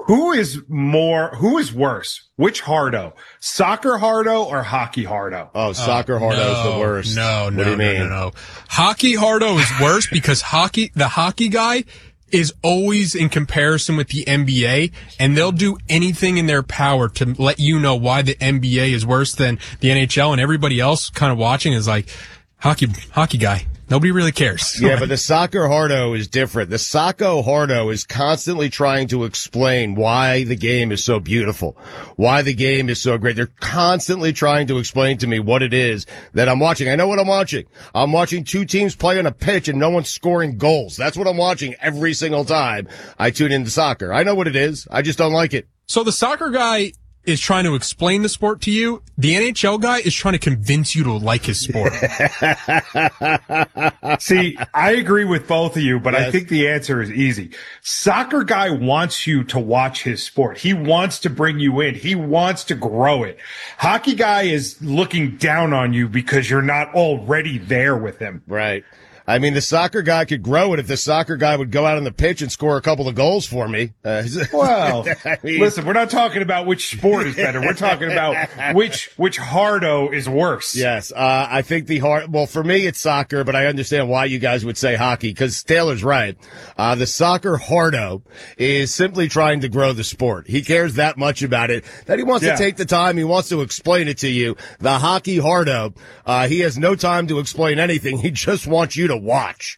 Who is worse? Which Hardo? Soccer Hardo or hockey Hardo? Oh, soccer Hardo is the worst. No. What do you mean? No. Hockey Hardo is worse because the hockey guy is always in comparison with the NBA, and they'll do anything in their power to let you know why the NBA is worse than the NHL, and everybody else kind of watching is like, hockey guy. Nobody really cares. Yeah, but the soccer Hardo is different. The Socko Hardo is constantly trying to explain why the game is so beautiful, why the game is so great. They're constantly trying to explain to me what it is that I'm watching. I know what I'm watching. I'm watching two teams play on a pitch and no one's scoring goals. That's what I'm watching every single time I tune into soccer. I know what it is. I just don't like it. So the soccer guy is trying to explain the sport to you. The NHL guy is trying to convince you to like his sport. See, I agree with both of you, but Yes. I think the answer is easy. Soccer guy wants you to watch his sport. He wants to bring you in. He wants to grow it. Hockey guy is looking down on you because you're not already there with him. Right. I mean, the soccer guy could grow it if the soccer guy would go out on the pitch and score a couple of goals for me. Well, I mean, listen, we're not talking about which sport is better. We're talking about which Hardo is worse. Yes, I think well, for me, it's soccer, but I understand why you guys would say hockey, because Taylor's right. The soccer Hardo is simply trying to grow the sport. He cares that much about it that he wants to take the time. He wants to explain it to you. The hockey Hardo, he has no time to explain anything. He just wants you to watch.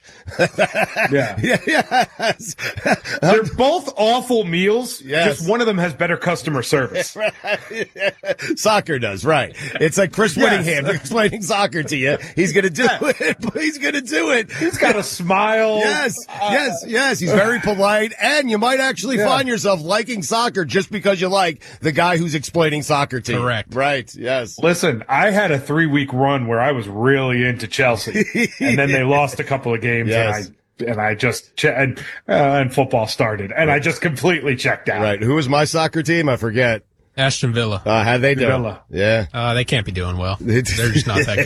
Yes. They're both awful meals. Yes. Just one of them has better customer service. Soccer does, right. It's like Chris Whittingham explaining soccer to you. He's going to do it. He's going to do it. He's got a smile. Yes. He's very polite. And you might actually find yourself liking soccer just because you like the guy who's explaining soccer to you. Correct. Right. Yes. Listen, I had a 3-week run where I was really into Chelsea, and then they lost a couple of games, Yes. and I just and football started, and I just completely checked out. Right. Who was my soccer team? I forget. Aston Villa. How'd they do? Villa. Yeah. They can't be doing well. They're just not that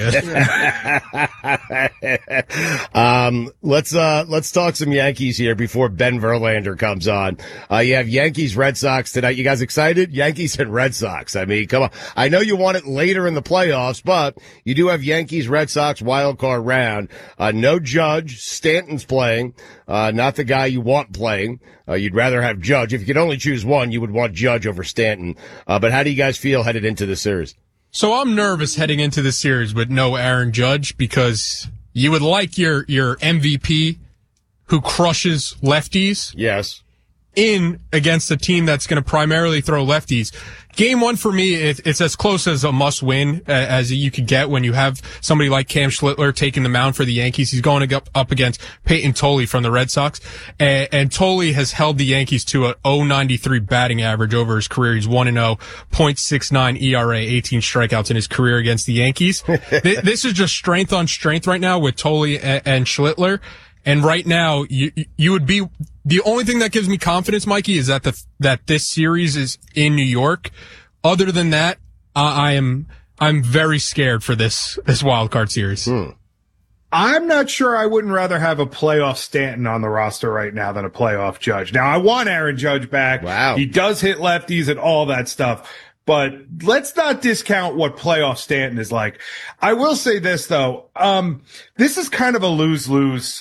good. Let's talk some Yankees here before Ben Verlander comes on. You have Yankees Red Sox tonight. You guys excited? Yankees and Red Sox. I mean, come on. I know you want it later in the playoffs, but you do have Yankees Red Sox wild card round. No Judge. Stanton's playing. Not the guy you want playing. You'd rather have Judge. If you could only choose one, you would want Judge over Stanton. But how do you guys feel headed into the series? So I'm nervous heading into the series with no Aaron Judge because you would like your MVP who crushes lefties. Yes. In against a team that's going to primarily throw lefties. Game one for me, it's as close as a must win as you could get when you have somebody like Cam Schlittler taking the mound for the Yankees. He's going up against Peyton Tolley from the Red Sox. And Tolley has held the Yankees to a .093 batting average over his career. He's 1-0, .69 ERA, 18 strikeouts in his career against the Yankees. This is just strength on strength right now with Tolley and Schlittler. And right now, you would be, the only thing that gives me confidence, Mikey, is that that this series is in New York. Other than that, I'm very scared for this wild card series. I'm not sure I wouldn't rather have a playoff Stanton on the roster right now than a playoff Judge. Now, I want Aaron Judge back. Wow. He does hit lefties and all that stuff. But let's not discount what playoff Stanton is like. I will say this, though. This is kind of a lose-lose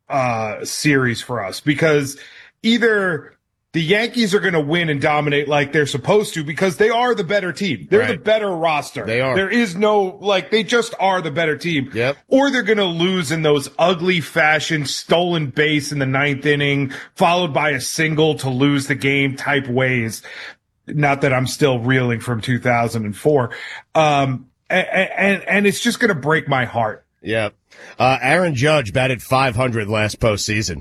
series for us because either the Yankees are going to win and dominate like they're supposed to because they are the better team. They're the better roster. They are. There is no, they just are the better team. Yep. Or they're going to lose in those ugly fashion stolen base in the 9th inning, followed by a single to lose the game type ways. Not that I'm still reeling from 2004. And it's just going to break my heart. Yeah. Aaron Judge batted .500 last postseason.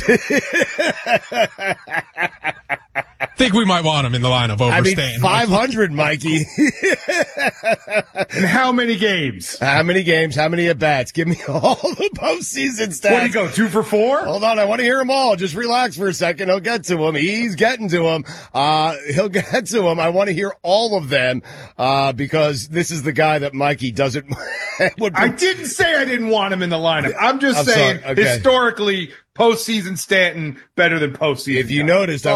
I think we might want him in the lineup over Stanton. 500, Mikey. And how many games? How many games? How many at-bats? Give me all the postseason stats. What do you go, 2 for 4? Hold on, I want to hear them all. Just relax for a second. He'll get to him. He's getting to him. He'll get to him. I want to hear all of them because this is the guy that Mikey doesn't. I didn't say I didn't want him in the lineup. I'm saying sorry. Okay. Historically, postseason Stanton better than postseason. If you noticed,